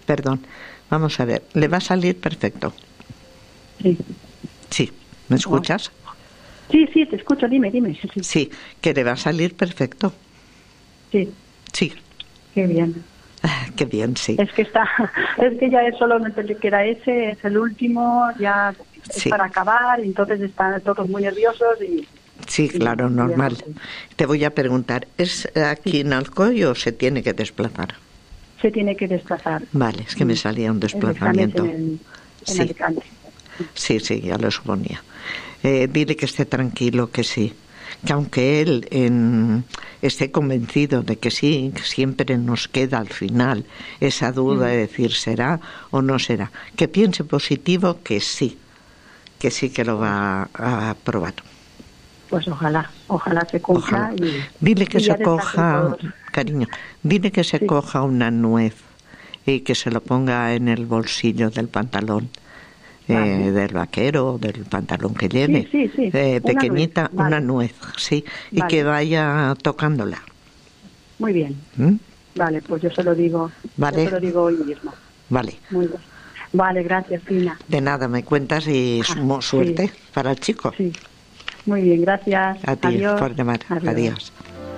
Perdón, vamos a ver, le va a salir perfecto. Sí. Sí, ¿me escuchas? Sí, te escucho, dime. Sí, que le va a salir perfecto. Sí. Sí. Qué bien. Qué bien, sí. Es que ya es solo me queda ese, es el último, ya es para acabar, y entonces están todos muy nerviosos y... Sí, claro, normal. Te voy a preguntar, ¿es aquí en Alcoy o se tiene que desplazar? Se tiene que desplazar. Vale, es que me salía un desplazamiento. En Alicante. Sí, ya lo suponía. Dile que esté tranquilo, que sí. Que aunque él esté convencido de que sí, que siempre nos queda al final esa duda de decir será o no será. Que piense positivo, que sí que lo va a aprobar. Pues ojalá se cumpla. Dile que se coja, cariño, dile que se coja una nuez y que se lo ponga en el bolsillo del pantalón. Del vaquero o del pantalón que lleve, pequeñita, una nuez, sí, y que vaya tocándola. Muy bien. Vale, pues yo se lo digo. Vale. Yo se lo digo hoy mismo. Vale. Muy bien. Vale, gracias, Fina. De nada, me cuentas y suerte para el chico. Sí. Muy bien, gracias. A ti, por llamar. Adiós.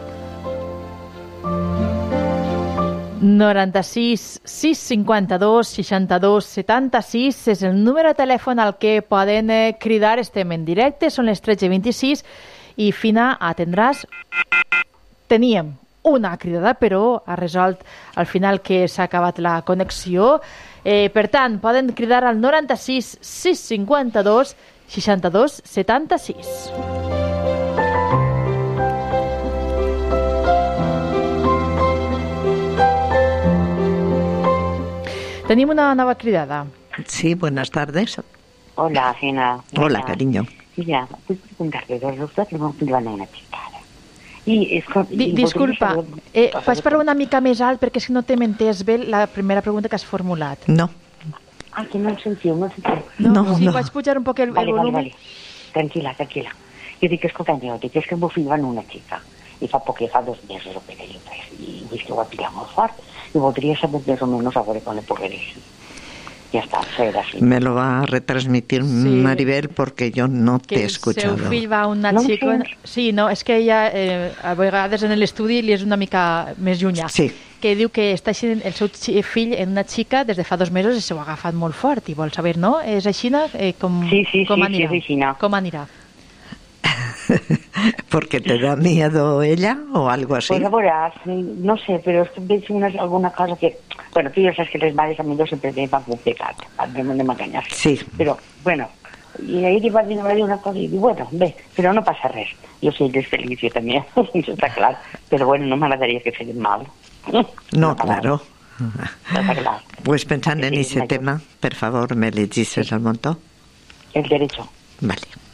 96 652 62 76 és el número de telèfon al que poden cridar. Estem en directe, són les 13:26 i Fina, atendràs. Teníem una cridada, però ha resolt al final que s'ha acabat la connexió. Per tant, poden cridar al 96 652 62 76. Tenim una nova cridada. Sí, buenas tardes. Hola, Fina. Hola, cariño. Mira, vull preguntar-te dos coses, però m'ho van a una xicada. Disculpa, pots parlar una mica més alt perquè si no t'hem entès bé la primera pregunta que has formulat. No. Ah, que no em sentiu. No. Si pots pujar un poc el volum. Vale. Tranquil·la. Jo dic, escolta, és que el meu fill va amb una xica i fa 2 mesos o per ell o 3 i veig que ho ha pillat molt fort y voldria saber més o menos a veure quan le puc dir. Ya está, eso era así. Me lo va a retransmitir Maribel porque yo no te he escuchado. Que el seu fill va a una xica... Sí, no, és que ella a vegades en l'estudi li és una mica més llunyà. Sí. Que diu que està així el seu fill en una xica des de fa 2 mesos i s'ho ha agafat molt fort i vol saber, no? És així? Com anirà? Sí, com anirà? ¿Porque te da miedo ella o algo así? Pues ahora, no sé, pero es que veis alguna cosa que... Bueno, tú ya sabes que les madres a mí siempre me van a complicar, no me engañar. Sí. Pero, bueno, y ahí iba a decir una cosa y digo, bueno, ve, pero no pasa res. Yo soy feliz, yo también, eso está claro. Pero bueno, no me agradaría que se mal. No, claro. Está claro. Pues pensando en ese tema, por favor, me le dices al montón. El derecho. Vale.